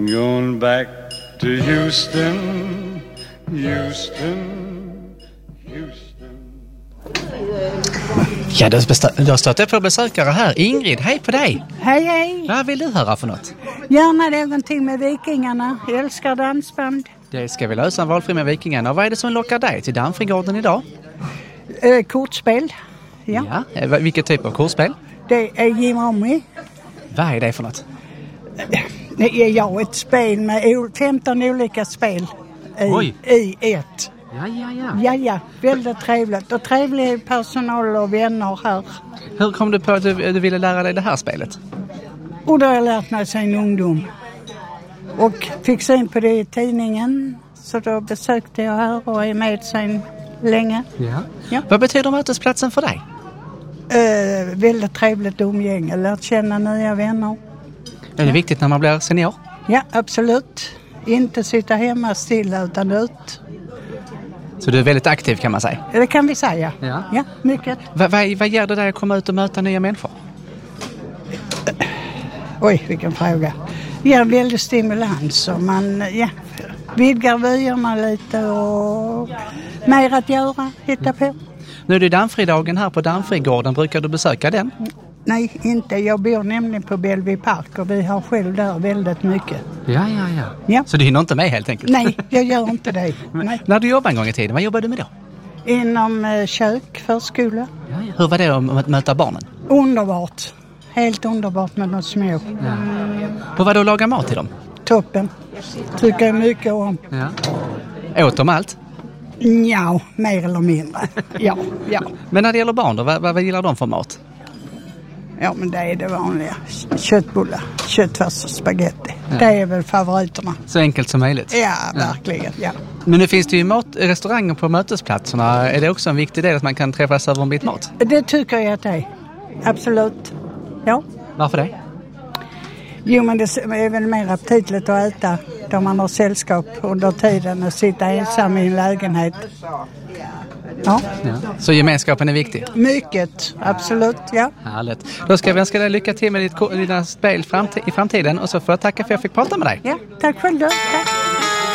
going back to Houston, Houston, Houston. Ja, du har stått upp för besökare här. Ingrid, hej på dig. Hej, hej. Vad vill du höra för något? Gärna någonting med Vikingarna. Jag älskar dansband. Det ska vi lösa en valfri med Vikingarna. Och vad är det som lockar dig till Dammfrigården idag? Kortspel. Ja. Vilket typ av kortspel? Det är Jimmy. Vad är det för något? Det är ett spel med 15 olika spel i ett. Ja, väldigt trevligt. Och trevlig personal och vänner här. Hur kom du på att du ville lära dig det här spelet? Och då har jag lärt mig sen ungdom. Och fick syn på det i tidningen. Så då besökte jag här och är med sen länge. Ja. Vad betyder mötesplatsen för dig? Väldigt trevligt umgänge. Lärt känna nya vänner. Är det viktigt när man blir senior? Ja, absolut. Inte sitta hemma stilla utan ut. Så du är väldigt aktiv kan man säga? Det kan vi säga. Ja, mycket. Vad ger det dig att komma ut och möta nya människor? Oj, vilken fråga. Det ger väldigt stimulans och man vidgar vyerna lite och mer att göra, hitta på. Nu är det Dammfridagen här på Dammfrigården. Brukar du besöka den? Nej, inte. Jag bor nämligen på Bellevue Park och vi har själv där väldigt mycket. Ja. Så du hinner inte med helt enkelt? Nej, jag gör inte det. Nej. När du jobbade en gång i tiden, vad jobbade du med då? Inom kök, förskola. Hur var det att möta barnen? Underbart. Helt underbart med de små. Hur var det att laga mat till dem? Toppen. Tycker jag mycket om. Åt de allt? Ja, mer eller mindre. Ja. Men när det gäller barn då, vad gillar de för mat? Ja, men det är det vanliga. Köttbullar, köttfärs och spaghetti. Det är väl favoriterna. Så enkelt som möjligt? Ja, verkligen. Ja. Men nu finns det ju restauranger på mötesplatserna. Är det också en viktig del att man kan träffas över en bit mat? Det tycker jag att det är. Absolut. Ja. Varför det? Jo, men det är väl mer aptitligt att äta då man har sällskap under tiden och sitta ensam i en lägenhet. Ja. Så gemenskapen är viktig? Mycket, absolut, ja. Härligt. Då ska vi önska dig lycka till med dina spel i framtiden och så får jag tacka för att jag fick prata med dig. Ja, tack själv då. Tack.